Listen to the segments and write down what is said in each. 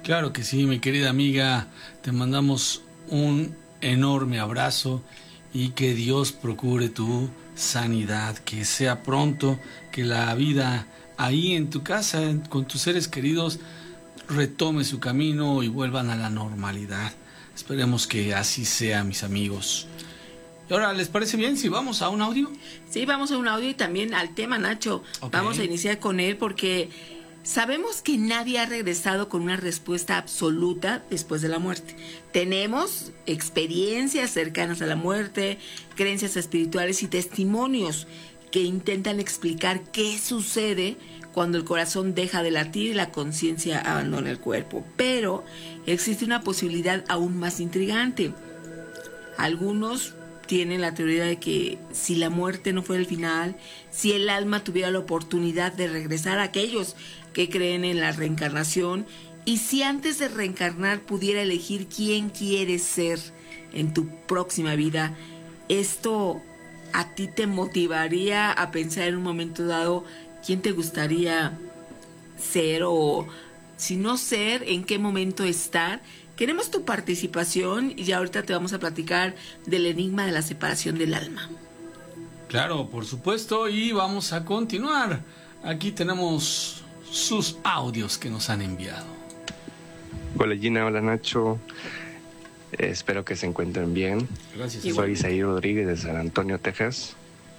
Claro que sí, mi querida amiga, te mandamos un enorme abrazo y que Dios procure tu sanidad, que sea pronto, que la vida ahí en tu casa, con tus seres queridos, retome su camino y vuelvan a la normalidad. Esperemos que así sea, mis amigos. Y ahora, ¿les parece bien si vamos a un audio? Sí, vamos a un audio y también al tema, Nacho. Okay. Vamos a iniciar con él porque sabemos que nadie ha regresado con una respuesta absoluta después de la muerte. Tenemos experiencias cercanas a la muerte, creencias espirituales y testimonios que intentan explicar qué sucede cuando el corazón deja de latir y la conciencia abandona el cuerpo. Pero existe una posibilidad aún más intrigante. Algunos tienen la teoría de que si la muerte no fuera el final, si el alma tuviera la oportunidad de regresar a aquellos que creen en la reencarnación, y si antes de reencarnar pudiera elegir quién quieres ser en tu próxima vida, esto a ti te motivaría a pensar en un momento dado quién te gustaría ser, o si no ser, en qué momento estar. Queremos tu participación y ya ahorita te vamos a platicar del enigma de la separación del alma. Claro, por supuesto, y vamos a continuar. Aquí tenemos sus audios que nos han enviado. Hola Gina, hola Nacho, espero que se encuentren bien. Gracias. Soy Isaí Rodríguez de San Antonio, Texas.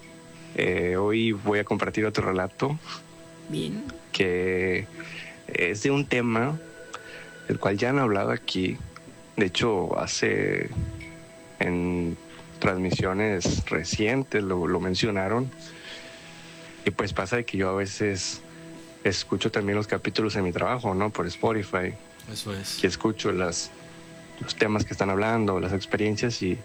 Hoy voy a compartir otro relato. Bien. Que es de un tema del cual ya han hablado aquí. De hecho, hace en transmisiones recientes lo mencionaron. Y pues pasa de que yo a veces escucho también los capítulos en mi trabajo, ¿no? Por Spotify. Eso es. Y escucho los temas que están hablando, las experiencias y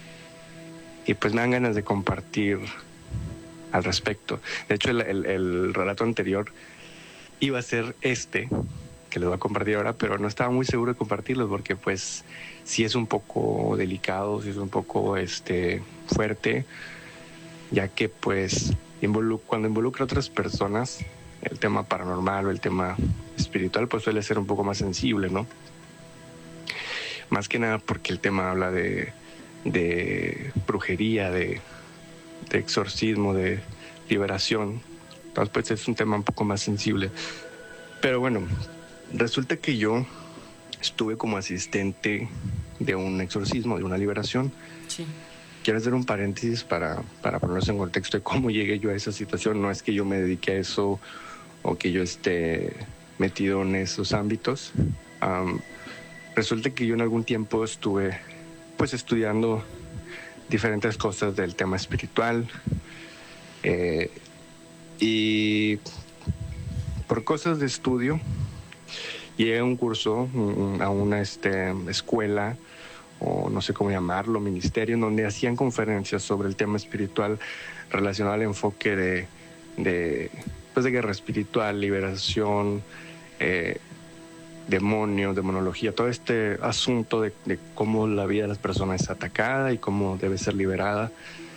pues me dan ganas de compartir al respecto. De hecho, el relato anterior iba a ser que les voy a compartir ahora, pero no estaba muy seguro de compartirlo porque pues sí es un poco delicado, sí es un poco fuerte, ya que pues cuando involucra a otras personas, el tema paranormal o el tema espiritual pues suele ser un poco más sensible, ¿no? Más que nada porque el tema habla de brujería, de exorcismo, de liberación. Entonces pues es un tema un poco más sensible. Pero bueno, resulta que yo estuve como asistente de un exorcismo, de una liberación. Sí. Quiero hacer un paréntesis para ponernos en contexto de cómo llegué yo a esa situación. No es que yo me dedique a eso o que yo esté metido en esos ámbitos. Resulta que yo en algún tiempo estuve pues estudiando diferentes cosas del tema espiritual, y por cosas de estudio llegué a un curso, a una escuela, o no sé cómo llamarlo, ministerio, en donde hacían conferencias sobre el tema espiritual relacionado al enfoque de guerra espiritual, liberación, demonios, demonología, todo este asunto de cómo la vida de las personas es atacada y cómo debe ser liberada.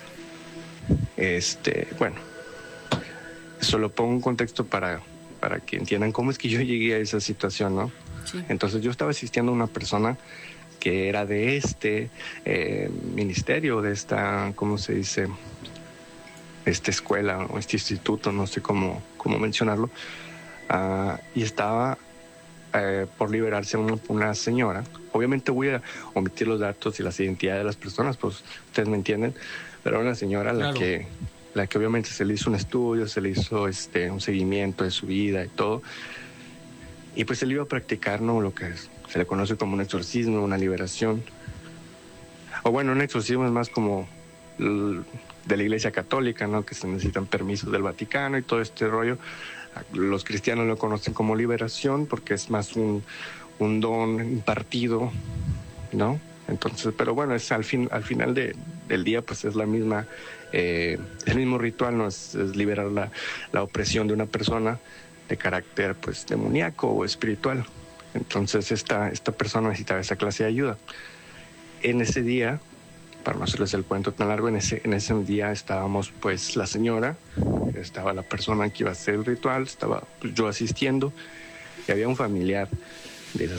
Bueno, eso lo pongo en contexto para que entiendan cómo es que yo llegué a esa situación, ¿no? Sí. Entonces yo estaba asistiendo a una persona que era de ministerio, de esta, ¿cómo se dice? Esta escuela o este instituto, no sé cómo mencionarlo, y estaba por liberarse una señora. Obviamente voy a omitir los datos y las identidades de las personas, pues ustedes me entienden, pero era una señora claro. la que obviamente se le hizo un estudio, se le hizo un seguimiento de su vida y todo, y pues él iba a practicar, ¿no?, lo que se le conoce como un exorcismo, una liberación, o bueno, un exorcismo es más como de la Iglesia Católica, ¿no?, que se necesitan permisos del Vaticano y todo este rollo. Los cristianos lo conocen como liberación porque es más un don impartido, ¿no? Entonces, pero bueno, es al final del día pues es la misma, el mismo ritual, ¿no? Es liberar la opresión de una persona de carácter pues demoníaco o espiritual. Entonces esta persona necesitaba esa clase de ayuda. En ese día, para no hacerles el cuento tan largo, en ese día estábamos pues la señora, estaba la persona que iba a hacer el ritual, estaba pues, yo asistiendo, y había un familiar de esa